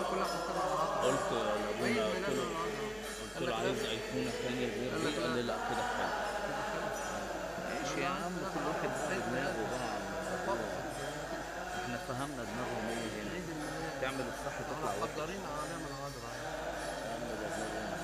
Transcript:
كلها حاطين على العضله. قلت عيد لابونا، قلت ميلاده له النهارده. قلت قال له لك عايز لا. ايقونه تاني غير قال دي، لك قال لا لي لا كده كفايه. كده حلو. ماشي يا انا عم، انا كل واحد بقى عيد ودماغه ميلاده. بقى. ظبطوا عيد ميلاده. احنا فهمنا دماغهم ايه هنا. عيد الميلاد. تعمل الصح احنا تطلع وحش. محضرين علامة العذراء. يا عم ده دماغهم